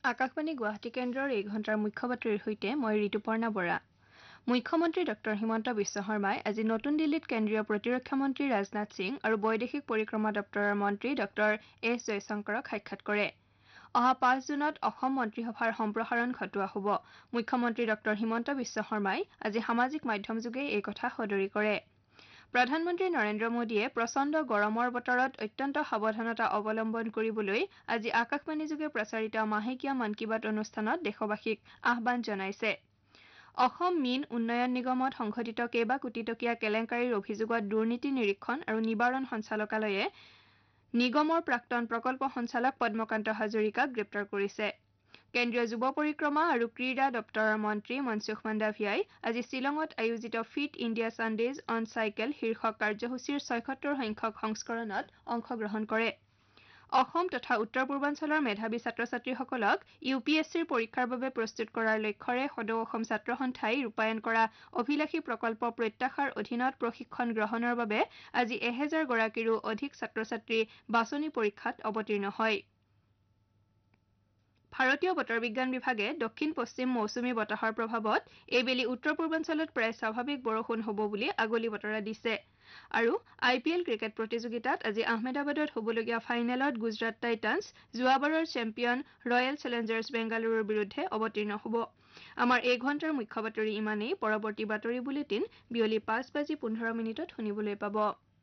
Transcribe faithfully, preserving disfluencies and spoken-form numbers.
আকাশবাণী গুৱাহাটী কেন্দ্ৰৰ এই ঘণ্টাৰ মুখ্য বাতৰিৰ সৈতে মই ঋতুপৰ্ণা বৰা। মুখ্যমন্ত্ৰী ডক্টৰ হিমন্ত বিশ্ব শৰ্মাই আজি নতুন দিল্লীত কেন্দ্ৰীয় প্ৰতিৰক্ষা মন্ত্ৰী ৰাজনাথ সিং আৰু বৈদেশিক পৰিক্ৰমা দপ্তৰৰ মন্ত্ৰী ডক্টৰ এছ জয়শংকৰক সাক্ষাৎ কৰে। অহা পাঁচ জুনত অসম মন্ত্ৰীসভাৰ সম্প্ৰসাৰণ ঘটোৱা হ'ব। মুখ্যমন্ত্ৰী ডক্টৰ হিমন্ত বিশ্ব শৰ্মাই আজি সামাজিক মাধ্যমযোগে এই কথা সদৰি কৰে। প্ৰধানমন্ত্ৰী নৰেন্দ্ৰ মোদীয়ে প্ৰচণ্ড গৰমৰ বতৰত অত্যন্ত সাৱধানতা অৱলম্বন কৰিবলৈ আজি আকাশবাণীযোগে প্ৰচাৰিত মাহেকীয়া মন কী বাত অনুষ্ঠানত দেশবাসীক আহ্বান জনাইছে। অসম মীন উন্নয়ন নিগমত সংঘটিত কেইবা কোটি টকীয়া কেলেংকাৰীৰ অভিযোগত দুৰ্নীতি নিৰীক্ষণ আৰু নিবাৰণ সঞ্চালকালয়ে নিগমৰ প্ৰাক্তন প্ৰকল্প সঞ্চালক পদ্মকান্ত হাজৰিকাক গ্ৰেপ্তাৰ কৰিছে। কেন্দ্ৰীয় যুৱ পৰিক্ৰমা আৰু ক্ৰীড়া দপ্তৰৰ মন্ত্ৰী মনসুখ মাণ্ডাভিয়াই আজি শ্বিলঙত আয়োজিত ফিট ইণ্ডিয়া ছানডেজ অন চাইকেল শীৰ্ষক কাৰ্যসূচীৰ ছয়সত্তৰ সংখ্যক সংস্কৰণত অংশগ্ৰহণ কৰে। অসম তথা উত্তৰ পূৰ্বাঞ্চলৰ মেধাৱী ছাত্ৰ ছাত্ৰীসকলক ইউ পি এছ চিৰ পৰীক্ষাৰ বাবে প্ৰস্তুত কৰাৰ লক্ষ্যৰে সদৌ অসম ছাত্ৰ সন্থাই ৰূপায়ণ কৰা অভিলাষী প্ৰকল্প প্ৰত্যাশাৰ অধীনত প্ৰশিক্ষণ গ্ৰহণৰ বাবে আজি এহেজাৰ গৰাকীৰো অধিক ছাত্ৰ ছাত্ৰী বাছনি পৰীক্ষাত অৱতীৰ্ণ হয়। ভাৰতীয় বতৰ বিজ্ঞান বিভাগে দক্ষিণ পশ্চিম মৌচুমী বতাহৰ প্ৰভাৱত এইবেলি উত্তৰ পূৰ্বাঞ্চলত প্ৰায় স্বাভাৱিক বৰষুণ হ'ব বুলি আগলি বতৰা দিছে। আৰু আই পি এল ক্ৰিকেট প্ৰতিযোগিতাত আজি আহমেদাবাদত হ'বলগীয়া ফাইনেলত গুজৰাট টাইটান্ছ যোৱাবাৰৰ চেম্পিয়ন ৰয়েল চেলেঞ্জাৰ্ছ বেংগালুৰুৰ বিৰুদ্ধে অৱতীৰ্ণ হ'ব। আমাৰ এই ঘণ্টাৰ মুখ্য বাতৰি ইমানেই। পৰৱৰ্তী বাতৰি বুলেটিন বিয়লি পাঁচ বাজি পোন্ধৰ মিনিটত শুনিবলৈ পাব।